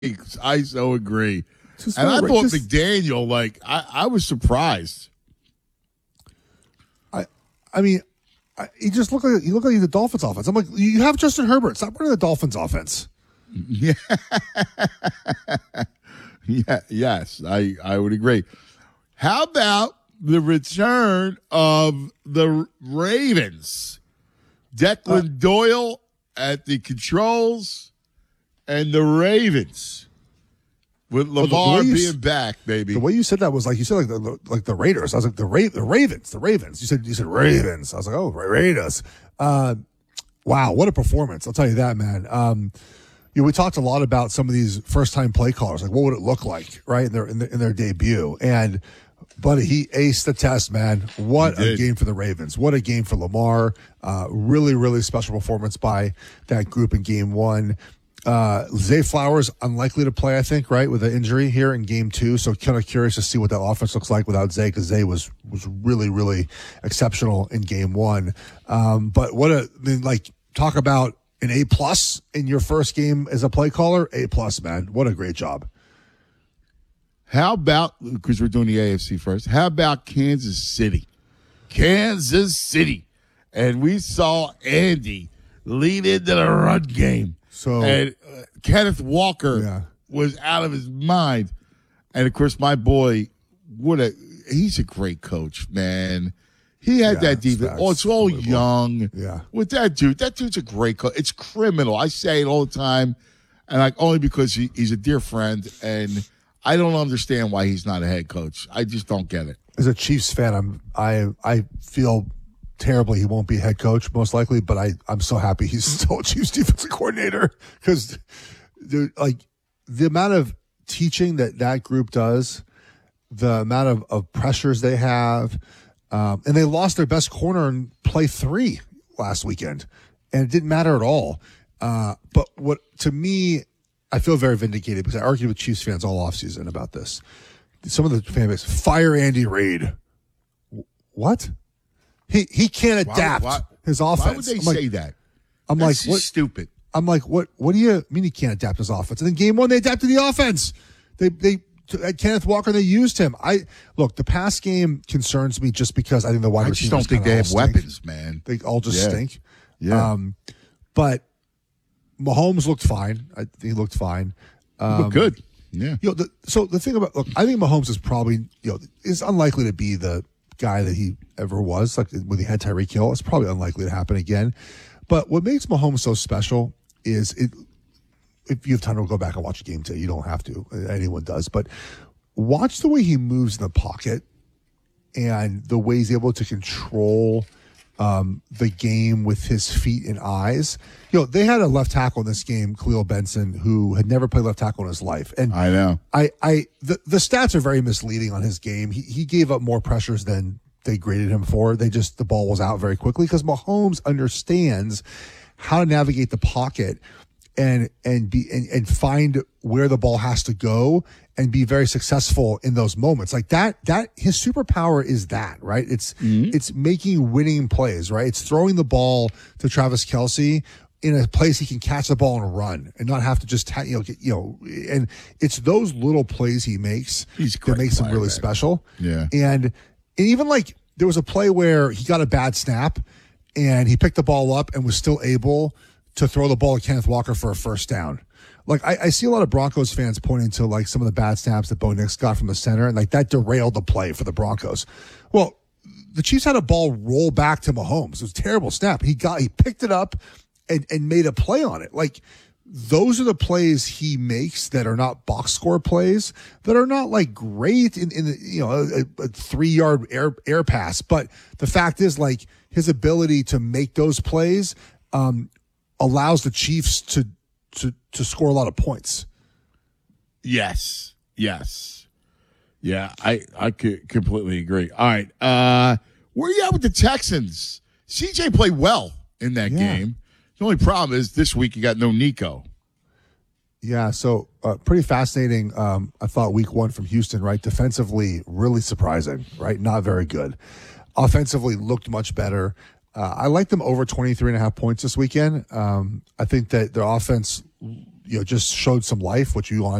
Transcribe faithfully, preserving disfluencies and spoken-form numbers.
I so agree. Just and I right, thought just, McDaniel, like, I, I was surprised. I I mean, I, he just looked like he looked like the Dolphins offense. I'm like, you have Justin Herbert. Stop running the Dolphins offense. Yeah. yeah. Yes, I, I would agree. How about the return of the Ravens? Declan uh, Doyle at the controls and the Ravens with Lamar well, being back, baby. The way you said that was like you said like the like the Raiders. I was like the Ra- the Ravens, the Ravens. You said you said Ravens. I was like, oh, Raiders. Uh, wow, what a performance! I'll tell you that, man. Um, you know, we talked a lot about some of these first time play callers, like what would it look like, right, in their in their, in their debut, and. Buddy, he aced the test, man. What a game for the Ravens. What a game for Lamar. Uh, really, really special performance by that group in game one. Uh, Zay Flowers, unlikely to play, I think, right, with an injury here in game two. So kind of curious to see what that offense looks like without Zay, because Zay was was really, really exceptional in game one. Um, but what a, I mean, like, talk about an A-plus in your first game as a play caller. A-plus, man. What a great job. How about, because we're doing the A F C first, how about Kansas City? Kansas City. And we saw Andy lead into the run game. So And uh, Kenneth Walker yeah. was out of his mind. And, of course, my boy, what a he's a great coach, man. He had yeah, that defense. Oh, it's all young. Yeah. With that dude, that dude's a great coach. It's criminal. I say it all the time, and like only because he, he's a dear friend, and I don't understand why he's not a head coach. I just don't get it. As a Chiefs fan, I'm I I feel terribly he won't be head coach most likely, but I I'm so happy he's still a Chiefs defensive coordinator because like the amount of teaching that that group does, the amount of, of pressures they have, um, and they lost their best corner in play three last weekend, and it didn't matter at all. Uh, but what to me. I feel very vindicated because I argued with Chiefs fans all offseason about this. Some of the fan base, fire Andy Reid. What? He he can't adapt why, why, his offense. Why would they I'm say like, that? I'm That's like, what? Stupid. I'm like, what? What do you mean he can't adapt his offense? And then game one, they adapted the offense. They they at Kenneth Walker, they used him. I look, the pass game concerns me just because I think the wide I receivers just don't think they have stink. weapons, man. They all just yeah. stink. Yeah. Um, but Mahomes looked fine. I think he looked fine. Um, looked good. Yeah. You know, the, so the thing about look, I think Mahomes is probably you know is unlikely to be the guy that he ever was. Like when he had Tyreek Hill, it's probably unlikely to happen again. But what makes Mahomes so special is it. If you have time to go back and watch a game today, you don't have to. Anyone does, but watch the way he moves in the pocket and the way he's able to control um, the game with his feet and eyes. You know, they had a left tackle in this game, Khalil Benson, who had never played left tackle in his life. And I know. I, I, the, the stats are very misleading on his game. He, he gave up more pressures than they graded him for. They just, the ball was out very quickly because Mahomes understands how to navigate the pocket and, and be, and, and find where the ball has to go and be very successful in those moments. Like that, that his superpower is that, right? It's, mm-hmm. it's making winning plays, right? It's throwing the ball to Travis Kelce in a place he can catch the ball and run and not have to just, you know, get, you know, and it's those little plays he makes He's that makes him really man. special. Yeah. And, and even like there was a play where he got a bad snap and he picked the ball up and was still able to throw the ball at Kenneth Walker for a first down. Like I, I see a lot of Broncos fans pointing to like some of the bad snaps that Bo Nix got from the center, and like that derailed the play for the Broncos. Well, the Chiefs had a ball roll back to Mahomes. It was a terrible snap. He got, he picked it up and, and made a play on it. Like those are the plays he makes that are not box score plays, that are not like great in, in the, you know, a, a three yard air, air pass. But the fact is like his ability to make those plays, um, allows the Chiefs to, to, to score a lot of points. Yes. Yes. Yeah, I, I could completely agree. All right. Uh, where are you at with the Texans? C J played well in that yeah. game. The only problem is this week you got no Nico. Yeah, so uh, pretty fascinating. Um, I thought week one from Houston, right? Defensively, really surprising, right? Not very good. Offensively, looked much better. Uh, I like them over twenty-three and a half points this weekend. Um, I think that their offense you know just showed some life, which you